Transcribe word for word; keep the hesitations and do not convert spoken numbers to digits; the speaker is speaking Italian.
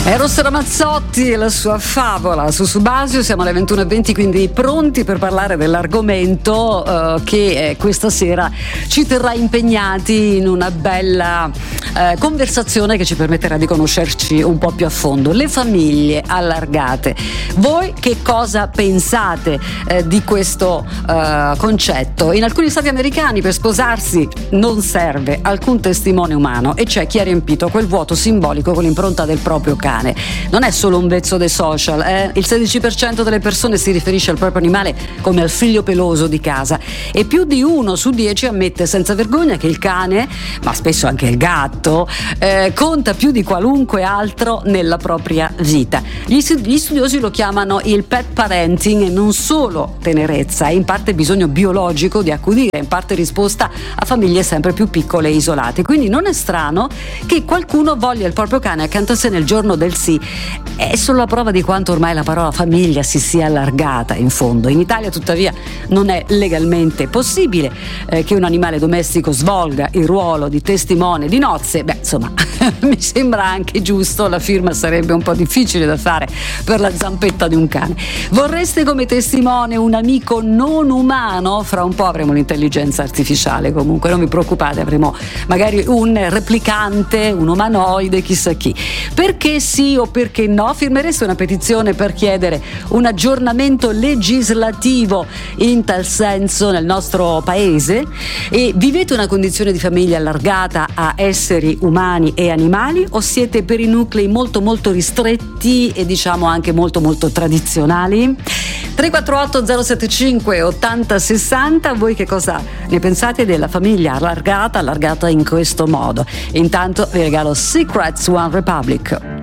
Eros Ramazzotti e la sua favola su Subasio. Siamo alle ventuno e venti, quindi pronti per parlare dell'argomento uh, che eh, questa sera ci terrà impegnati in una bella uh, conversazione che ci permetterà di conoscerci un po' più a fondo. Le famiglie allargate. Voi che cosa pensate eh, di questo uh, concetto? In alcuni stati americani per sposarsi non serve alcun testimone umano e c'è chi ha riempito quel vuoto simbolico con l'impronta del proprio cane. Non è solo un vezzo dei social, eh? Il sedici per cento delle persone si riferisce al proprio animale come al figlio peloso di casa e più di uno su dieci ammette senza vergogna che il cane, ma spesso anche il gatto, eh, conta più di qualunque altro nella propria vita. Gli, gli studiosi lo chiamano il pet parenting e non solo tenerezza, è in parte bisogno biologico di accudire, in parte risposta a famiglie sempre più piccole e isolate. Quindi non è strano che qualcuno voglia il proprio cane accanto a sé nel giorno del sì. È solo la prova di quanto ormai la parola famiglia si sia allargata in fondo. In Italia tuttavia non è legalmente possibile eh, che un animale domestico svolga il ruolo di testimone di nozze. Beh, insomma, mi sembra anche giusto, la firma sarebbe un po' difficile da fare per la zampetta di un cane. Vorreste come testimone un amico non umano? Fra un po' avremo l'intelligenza artificiale, comunque non vi preoccupate, avremo magari un replicante, un umanoide, chissà chi. Perché sì o perché no? Firmereste una petizione per chiedere un aggiornamento legislativo in tal senso nel nostro paese? E vivete una condizione di famiglia allargata a esseri umani e animali o siete per i nuclei molto molto ristretti e diciamo anche molto molto tradizionali? tre quattro otto zero sette cinque ottanta sessanta. Voi che cosa ne pensate della famiglia allargata allargata in questo modo? Intanto vi regalo Secrets One Republic.